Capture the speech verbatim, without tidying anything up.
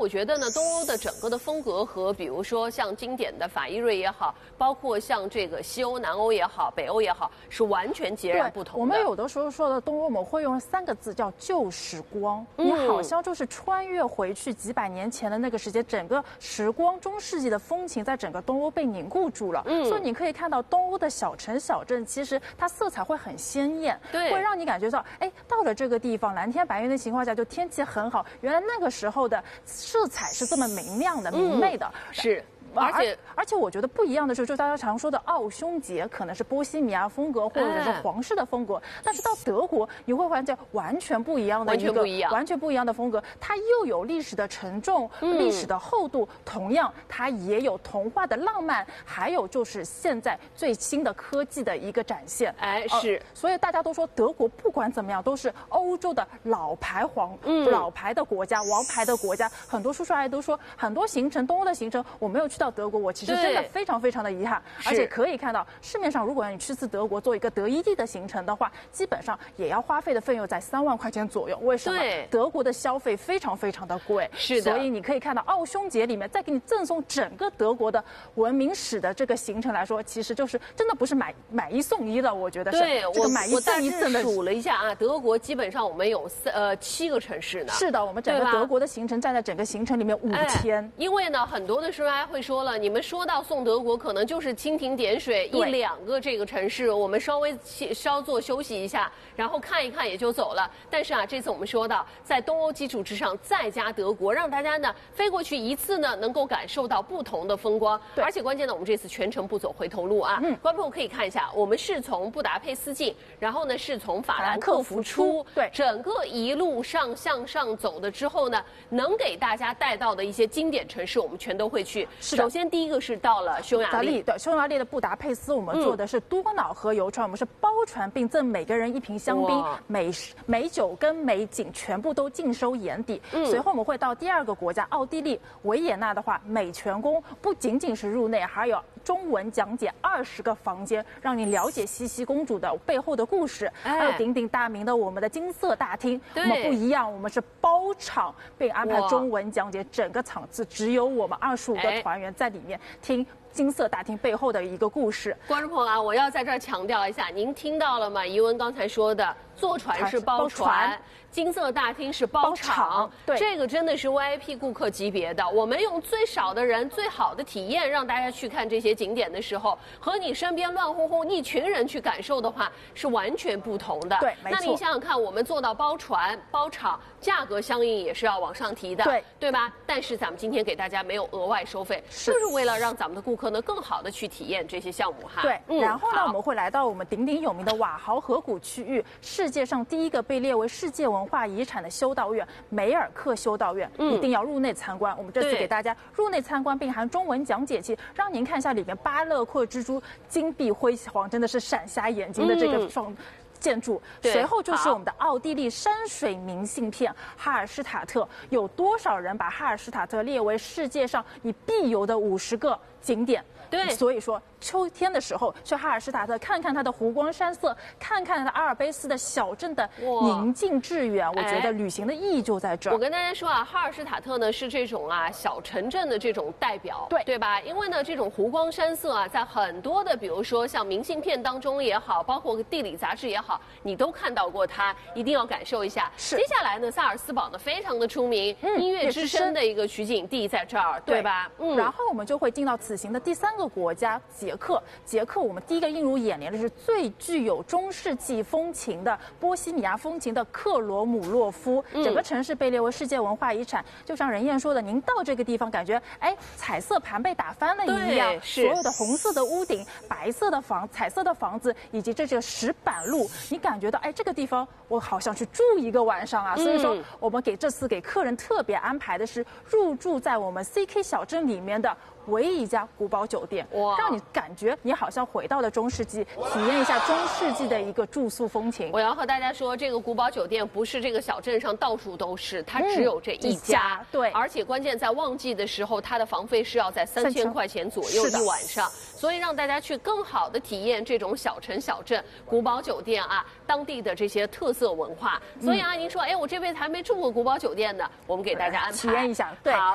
我觉得呢，东欧的整个的风格和比如说像经典的法意瑞也好，包括像这个西欧、南欧也好、北欧也好，是完全截然不同的。 我们有的时候说的东欧，我们会用三个字叫旧时光，嗯、你好像就是穿越回去几百年前的那个时间，整个时光中世纪的风情在整个东欧被凝固住了。嗯，所以你可以看到东欧的小城小镇，其实它色彩会很鲜艳， 对， 会让你感觉到，哎，到了这个地方蓝天白云的情况下，就天气很好。原来那个时候的色彩是这么明亮的、明媚的， 嗯、是。 而且而且我觉得不一样的是，就是大家常说的奥匈节可能是波西米亚风格或者是皇室的风格，哎、但是到德国你会发现完全不一样的一个完全不一样、 完全不一样的风格，它又有历史的沉重、嗯、历史的厚度，同样它也有童话的浪漫，还有就是现在最新的科技的一个展现。 哎，是、呃， 所以大家都说德国不管怎么样都是欧洲的老牌皇、嗯、老牌的国家、王牌的国家。很多叔叔阿姨都说，很多行程东欧的行程我没有去到德国，我其实真的非常非常的遗憾，而且可以看到市面上，如果你去次德国做一个德意地的行程的话，基本上也要花费的费用在三万块钱左右。为什么？德国的消费非常非常的贵， 是的。 所以你可以看到奥匈节里面再给你赠送整个德国的文明史的这个行程来说，其实就是真的不是买买一送一的，我觉得是。 对， 这个买一送一赠的。 我数了一下啊，德国基本上我们有三呃七个城市呢。 是的，我们整个德国的行程占在整个行程里面五天。 哎、因为呢，很多的时候还会说了，你们说到送德国，可能就是蜻蜓点水一两个这个城市，我们稍微稍作休息一下，然后看一看也就走了。但是啊，这次我们说到在东欧基础之上再加德国，让大家呢飞过去一次呢，能够感受到不同的风光。而且关键呢，我们这次全程不走回头路啊。嗯，观众可以看一下，我们是从布达佩斯进，然后呢是从法兰克福出， 对， 整个一路上向上走的之后呢，能给大家带到的一些经典城市，我们全都会去。首先第一个是到了匈牙利， 对，匈牙利的布达佩斯，我们坐的是多瑙河游船，嗯、我们是包船并赠每个人一瓶香槟，美美酒跟美景全部都尽收眼底。嗯、随后我们会到第二个国家奥地利维也纳的话，美泉宫不仅仅是入内，还有中文讲解二十个房间，让你了解茜茜公主的背后的故事，哎、还有鼎鼎大名的我们的金色大厅。我们不一样，我们是包场并安排中文讲解，整个场次只有我们二十五个团员在里面听金色大厅背后的一个故事。 观众朋友啊，我要在这儿强调一下，您听到了吗？怡文刚才说的，坐船是包船，金色大厅是包场， 对， 这个真的是 V I P 顾客级别的。我们用最少的人、最好的体验，让大家去看这些景点的时候，和你身边乱哄哄一群人去感受的话，是完全不同的。 对，没错。 那你想想看，我们做到包船、包场，价格相应也是要往上提的， 对， 对吧？但是咱们今天给大家没有额外收费， 是就是为了让咱们的顾客呢更好的去体验这些项目哈。 对，嗯、然后呢，我们会来到我们鼎鼎有名的瓦豪河谷区域，世界上第一个被列为世界文化遗产的修道院——梅尔克修道院，嗯、一定要入内参观。我们这次给大家入内参观，并含中文讲解器，让您看一下里面巴勒克之珠金碧辉煌，真的是闪瞎眼睛的这个双。嗯建筑，随后就是我们的奥地利山水明信片哈尔施塔特。有多少人把哈尔施塔特列为世界上你必游的五十个景点？ 对， 所以说秋天的时候去哈尔施塔特看看它的湖光山色，看看它阿尔卑斯的小镇的宁静致远，我觉得旅行的意义就在这儿。 我跟大家说啊，哈尔施塔特呢是这种啊小城镇的这种代表， 对对吧？因为呢这种湖光山色啊，在很多的比如说像明信片当中也好，包括地理杂志也好，你都看到过它，一定要感受一下。 是。 接下来呢，萨尔斯堡呢非常的出名，嗯、音乐之声的一个取景地在这儿，对, 对吧？ 嗯。然后我们就会进到此行的第三个国家捷克。捷克我们第一个映入眼帘的是最具有中世纪风情的波西米亚风情的克罗姆洛夫，嗯、整个城市被列为世界文化遗产。就像任燕说的，您到这个地方感觉哎，彩色盘被打翻了一样，所有的红色的屋顶、白色的房、彩色的房子，以及这个石板路，你感觉到哎，这个地方我好想去住一个晚上啊。所以说，我们给这次给客人特别安排的是入住在我们 C K 小镇里面的唯一一家古堡酒店，让你感觉你好像回到了中世纪，体验一下中世纪的一个住宿风情。 我要和大家说，这个古堡酒店不是这个小镇上到处都是，它只有这一家。 嗯、对， 而且关键在旺季的时候，它的房费是要在三千块钱左右一晚上，所以让大家去更好的体验这种小城小镇古堡酒店啊，当地的这些特色文化。所以啊，您说，哎，我这辈子还没住过古堡酒店呢，我们给大家安排体验一下。对。 好。